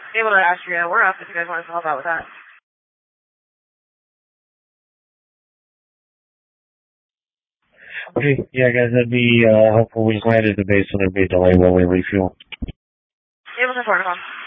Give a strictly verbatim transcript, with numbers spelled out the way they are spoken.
Able to Astria, we're up if you guys want us to help out with that. Okay, yeah, guys, that'd be uh, helpful. We just landed at the base, so there'd be a delay while we refuel. Able to report, call.